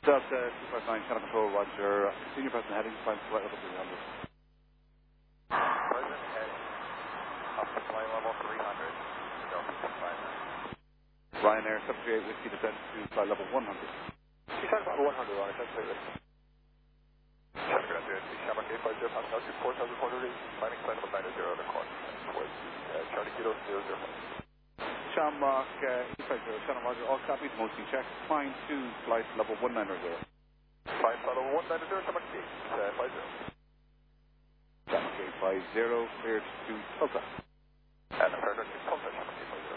Delta 259, channel control, roger. Senior person heading, climb to flight level 300. Present heading up to flight level 300, Delta 259. Ryanair 738 Whiskey descend to flight level 100. Descend level 100, Ryanair 738 Whiskey. 738, Shamrock 850, passing altitude 4,400 feet, finding flight level 90 to course, towards Charlie Kilo 005. Shamrock 850, channel roger, all copies, mostly checked. Climb to flight level 190. Flight level 190, Shamrock 850. Shamrock 850, cleared to Tulsa. And the Fairground